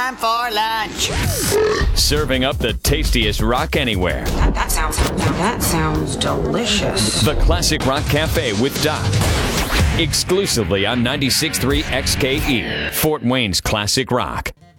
time for lunch. Serving up the tastiest rock anywhere. That sounds delicious. The Classic Rock Cafe with Doc. Exclusively on 96.3 XKE, Fort Wayne's Classic Rock.